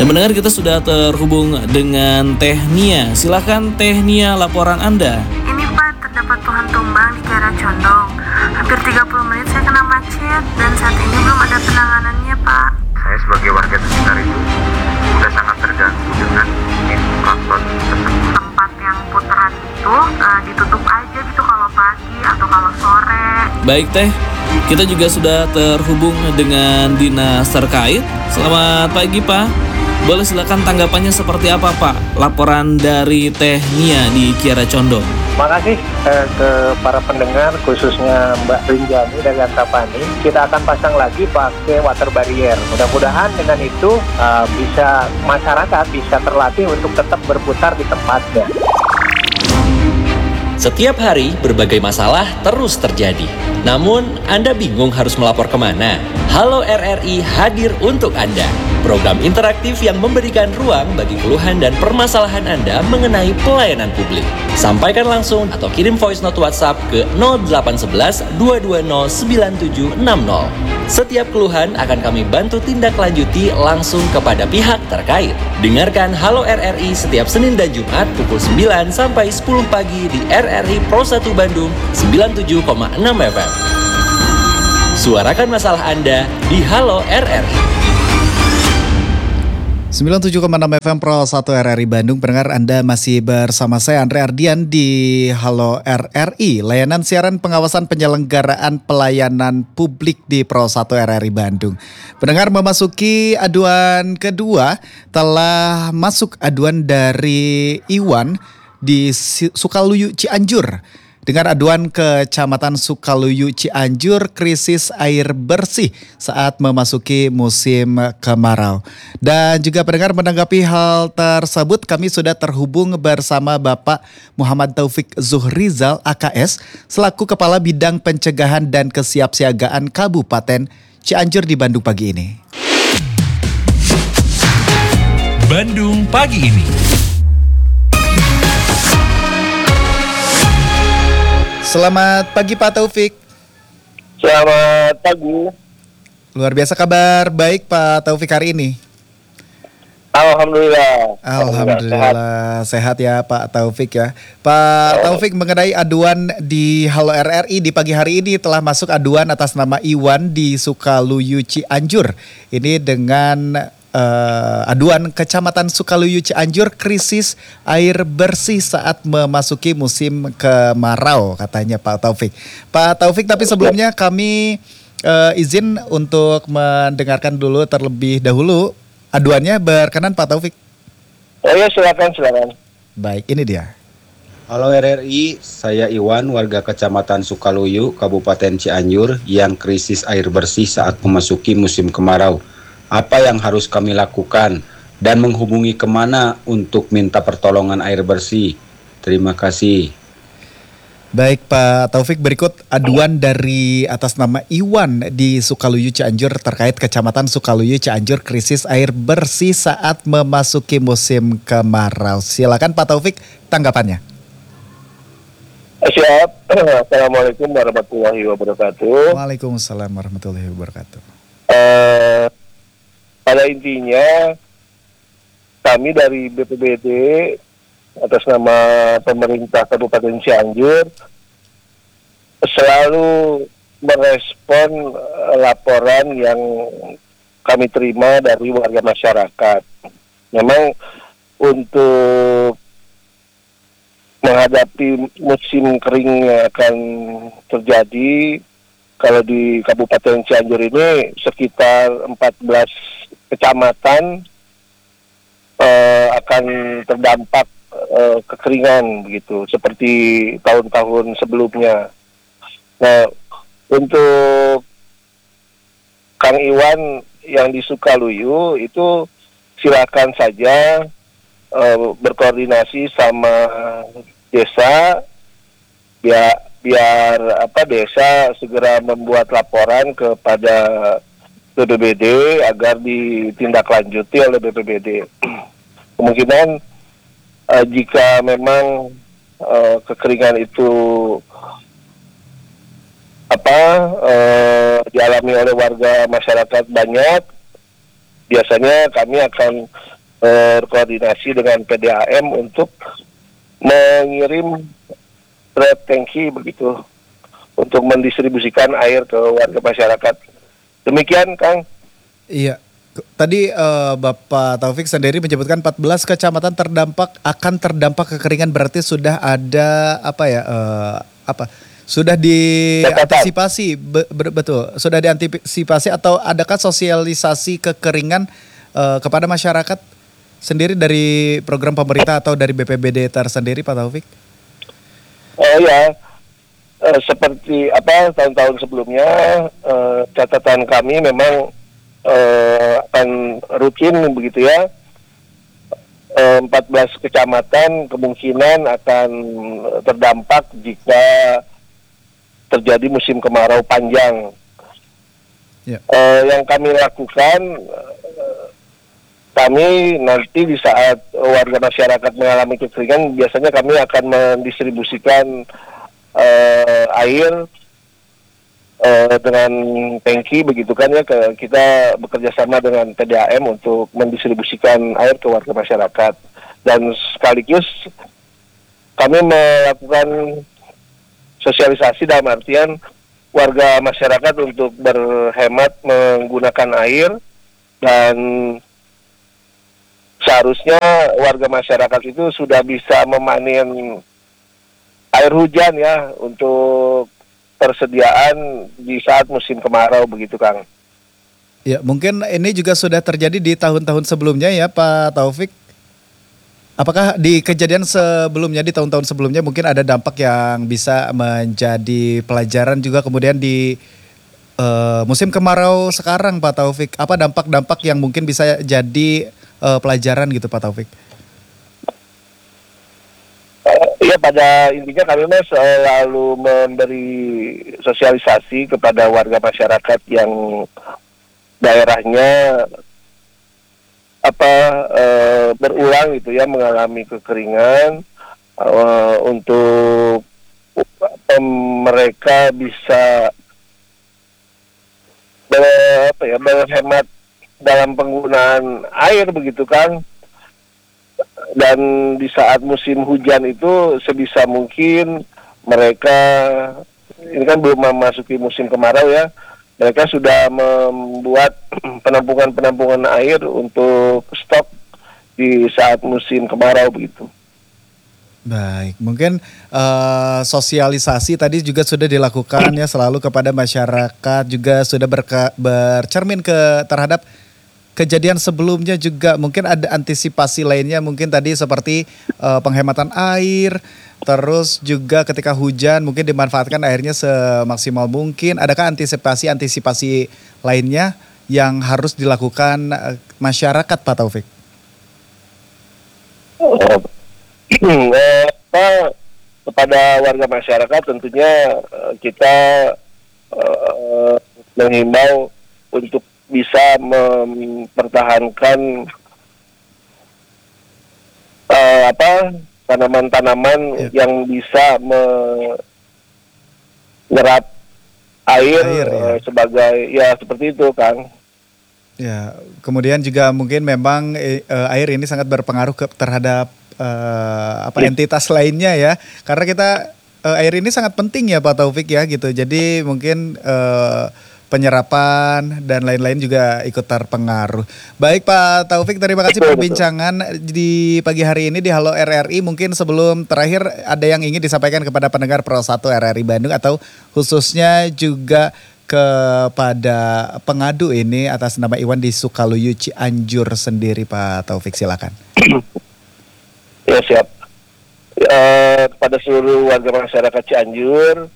Dan mendengar kita sudah terhubung dengan Teh Nia. Silakan Teh Nia, laporan Anda. Ini Pak, terdapat pohon tumbang di Kiara Condong. Hampir 30 menit saya kena macet dan saat ini belum ada penanganannya Pak. Saya sebagai warga sekitar itu sudah sangat terganggu dengan infrastruktur tersebut. Tempat yang putaran itu ditutup aja gitu kalau pagi atau kalau sore. Baik Teh, kita juga sudah terhubung dengan dinas terkait. Selamat pagi Pak. Boleh silakan tanggapannya seperti apa Pak? Laporan dari Teh Nia di Kiara Condong. Makasih ke para pendengar, khususnya Mbak Rinjani dari Antapani. Kita akan pasang lagi pakai water barrier. Mudah-mudahan dengan itu bisa masyarakat bisa terlatih untuk tetap berputar di tempatnya. Setiap hari berbagai masalah terus terjadi. Namun Anda bingung harus melapor kemana? Halo RRI hadir untuk Anda. Program interaktif yang memberikan ruang bagi keluhan dan permasalahan Anda mengenai pelayanan publik. Sampaikan langsung atau kirim voice note WhatsApp ke 0811 220 9760. Setiap keluhan akan kami bantu tindak lanjuti langsung kepada pihak terkait. Dengarkan Halo RRI setiap Senin dan Jumat pukul 9 sampai 10 pagi di RRI Pro 1 Bandung 97,6 FM. Suarakan masalah Anda di Halo RRI. 97,6 FM Pro 1 RRI Bandung. Pendengar, Anda masih bersama saya Andre Ardian di Halo RRI, layanan siaran pengawasan penyelenggaraan pelayanan publik di Pro 1 RRI Bandung. Pendengar, memasuki aduan kedua, telah masuk aduan dari Iwan di Sukaluyu Cianjur. Dengan aduan Kecamatan Sukaluyu Cianjur, krisis air bersih saat memasuki musim kemarau. Dan juga pendengar, menanggapi hal tersebut kami sudah terhubung bersama Bapak Muhammad Taufik Zuhrizal AKS selaku Kepala Bidang Pencegahan dan Kesiapsiagaan Kabupaten Cianjur di Bandung pagi ini. Bandung pagi ini. Selamat pagi Pak Taufik. Selamat pagi. Luar biasa, kabar baik Pak Taufik hari ini. Alhamdulillah sehat ya Pak Taufik ya. Pak Taufik, mengenai aduan di Halo RRI di pagi hari ini telah masuk aduan atas nama Iwan di Sukaluyu Cianjur. Ini dengan aduan Kecamatan Sukaluyu Cianjur, krisis air bersih saat memasuki musim kemarau katanya Pak Taufik. Pak Taufik, tapi sebelumnya kami izin untuk mendengarkan dulu terlebih dahulu aduannya, berkenan Pak Taufik? Oh ya, silakan. Baik, ini dia. Halo RRI, saya Iwan, warga Kecamatan Sukaluyu, Kabupaten Cianjur yang krisis air bersih saat memasuki musim kemarau. Apa yang harus kami lakukan dan menghubungi kemana untuk minta pertolongan air bersih? Terima kasih. Baik Pak Taufik, berikut aduan dari atas nama Iwan di Sukaluyu Cianjur terkait Kecamatan Sukaluyu Cianjur krisis air bersih saat memasuki musim kemarau. Silakan Pak Taufik, tanggapannya. Siap. Assalamualaikum warahmatullahi wabarakatuh. Waalaikumsalam warahmatullahi wabarakatuh. Pada intinya kami dari BPBD atas nama pemerintah Kabupaten Cianjur selalu merespon laporan yang kami terima dari warga masyarakat. Memang untuk menghadapi musim kering yang akan terjadi, kalau di Kabupaten Cianjur ini sekitar 14 kecamatan akan terdampak kekeringan begitu, seperti tahun-tahun sebelumnya. Nah, untuk Kang Iwan yang di Sukaluyu itu silakan saja berkoordinasi sama desa, biar desa segera membuat laporan kepada BPBD agar ditindaklanjuti oleh BPBD. Kemungkinan jika memang kekeringan itu dialami oleh warga masyarakat banyak, biasanya kami akan berkoordinasi dengan PDAM untuk mengirim truk tangki begitu untuk mendistribusikan air ke warga masyarakat. Demikian, Kang. Iya. Tadi Bapak Taufik sendiri menyebutkan 14 kecamatan akan terdampak kekeringan, berarti sudah ada sudah diantisipasi betul, sudah diantisipasi atau adakah sosialisasi kekeringan kepada masyarakat sendiri dari program pemerintah atau dari BPBD tersendiri, Pak Taufik? Seperti tahun-tahun sebelumnya, catatan kami memang akan rutin begitu ya. 14 kecamatan kemungkinan akan terdampak jika terjadi musim kemarau panjang. Ya. Yang kami lakukan, kami nanti di saat warga masyarakat mengalami kekeringan, biasanya kami akan mendistribusikan air dengan tangki begitu kan ya, kita bekerja sama dengan PDAM untuk mendistribusikan air ke warga masyarakat, dan sekaligus kami melakukan sosialisasi dalam artian warga masyarakat untuk berhemat menggunakan air, dan seharusnya warga masyarakat itu sudah bisa memanen air hujan ya untuk persediaan di saat musim kemarau begitu, Kang. Ya, mungkin ini juga sudah terjadi di tahun-tahun sebelumnya ya, Pak Taufik. Apakah di kejadian sebelumnya, di tahun-tahun sebelumnya mungkin ada dampak yang bisa menjadi pelajaran juga kemudian di musim kemarau sekarang, Pak Taufik? Apa dampak-dampak yang mungkin bisa jadi pelajaran gitu, Pak Taufik? Iya, pada intinya kami selalu memberi sosialisasi kepada warga masyarakat yang daerahnya berulang gitu ya mengalami kekeringan, untuk mereka bisa berhemat dalam penggunaan air begitu kan. Dan di saat musim hujan itu sebisa mungkin mereka, ini kan belum memasuki musim kemarau ya, mereka sudah membuat penampungan air untuk stok di saat musim kemarau begitu. Baik, mungkin sosialisasi tadi juga sudah dilakukan ya selalu kepada masyarakat, juga sudah bercermin terhadap kejadian sebelumnya juga. Mungkin ada antisipasi lainnya, mungkin tadi seperti penghematan air, terus juga ketika hujan mungkin dimanfaatkan airnya semaksimal mungkin. Adakah antisipasi lainnya yang harus dilakukan masyarakat, Pak Taufik? Kepada warga masyarakat tentunya kita menghimbau untuk bisa mempertahankan tanaman-tanaman yang bisa menyerap air ya. Sebagai ya seperti itu, Kang. Ya, kemudian juga mungkin memang air ini sangat berpengaruh terhadap entitas lainnya ya, karena air ini sangat penting ya, Pak Taufik ya gitu. Jadi mungkin penyerapan dan lain-lain juga ikut terpengaruh. Baik Pak Taufik, terima kasih perbincangan di pagi hari ini di Halo RRI. Mungkin sebelum terakhir ada yang ingin disampaikan kepada pendengar Pro 1 RRI Bandung atau khususnya juga kepada pengadu ini atas nama Iwan di Sukaluyu Cianjur sendiri, Pak Taufik, silakan. Ya, siap. Kepada seluruh warga masyarakat Cianjur,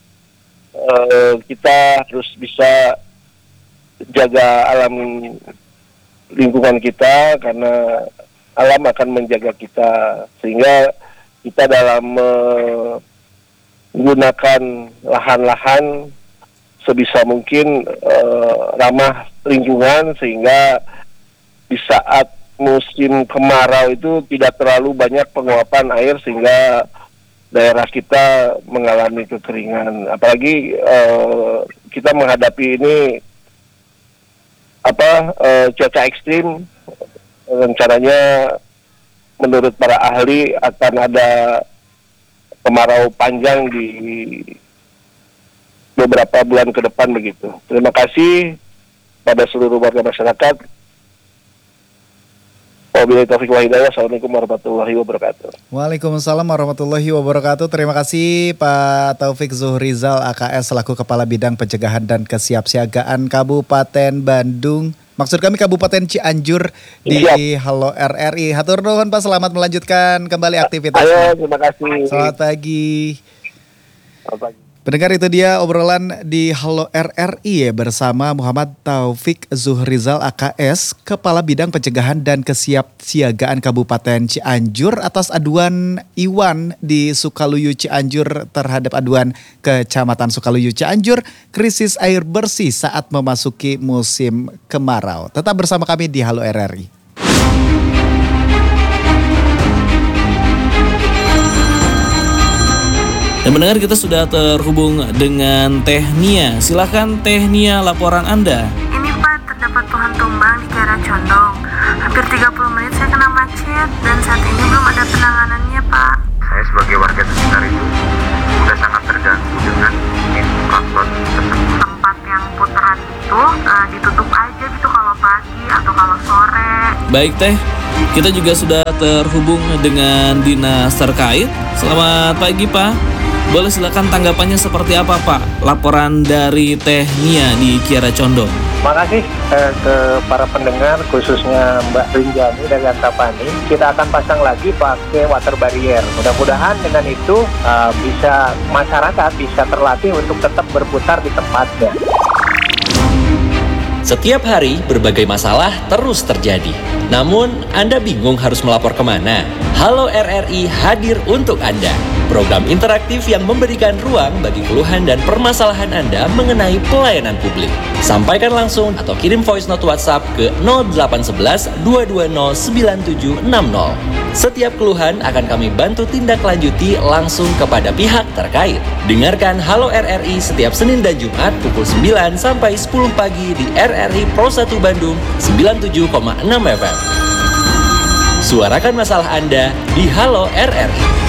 kita harus bisa jaga alam lingkungan kita, karena alam akan menjaga kita, sehingga kita dalam menggunakan lahan-lahan sebisa mungkin ramah lingkungan, sehingga di saat musim kemarau itu tidak terlalu banyak penguapan air sehingga daerah kita mengalami kekeringan. Apalagi kita menghadapi ini cuaca ekstrim rencananya menurut para ahli akan ada kemarau panjang di beberapa bulan ke depan begitu. Terima kasih pada seluruh warga masyarakat. Wabillahi taufiq wal hidayah. Assalamualaikum warahmatullahi wabarakatuh. Waalaikumsalam warahmatullahi wabarakatuh. Terima kasih Pak Taufik Zuhrizal AKS selaku Kepala Bidang Pencegahan dan Kesiapsiagaan Kabupaten Bandung. Maksud kami Kabupaten Cianjur di Halo RRI. Hatur nuhun Pak, selamat melanjutkan kembali aktivitasnya. Ayo, terima kasih. Selamat pagi. Selamat pagi. Pendengar, itu dia obrolan di Halo RRI ya, bersama Muhammad Taufik Zuhrizal AKS, Kepala Bidang Pencegahan dan Kesiapsiagaan Kabupaten Cianjur atas aduan Iwan di Sukaluyu Cianjur terhadap aduan Kecamatan Sukaluyu Cianjur krisis air bersih saat memasuki musim kemarau. Tetap bersama kami di Halo RRI. Dan mendengar, kita sudah terhubung dengan Teh Nia. Silakan Teh Nia, laporan Anda. Ini Pak, terdapat pohon tumbang di Kiara Condong. Hampir 30 menit saya kena macet dan saat ini belum ada penanganannya Pak. Saya sebagai warga sekitar itu sudah sangat terganggu dengan infrastruktur tersebut. Tempat yang putaran itu ditutup aja gitu kalau pagi atau kalau sore. Baik Teh, kita juga sudah terhubung dengan dinas terkait. Selamat pagi Pak. Boleh silakan tanggapannya seperti apa Pak? Laporan dari Teh Nia di Kiara Condong. Terima kasih ke para pendengar, khususnya Mbak Rinjani dari Antapani. Kita akan pasang lagi pakai water barrier. Mudah-mudahan dengan itu bisa masyarakat bisa terlatih untuk tetap berputar di tempatnya. Setiap hari berbagai masalah terus terjadi. Namun Anda bingung harus melapor kemana? Halo RRI hadir untuk Anda. Program interaktif yang memberikan ruang bagi keluhan dan permasalahan Anda mengenai pelayanan publik. Sampaikan langsung atau kirim voice note WhatsApp ke 0811 220 9760. Setiap keluhan akan kami bantu tindak lanjuti langsung kepada pihak terkait. Dengarkan Halo RRI setiap Senin dan Jumat pukul 9 sampai 10 pagi di RRI Pro 1 Bandung 97,6 FM. Suarakan masalah Anda di Halo RRI.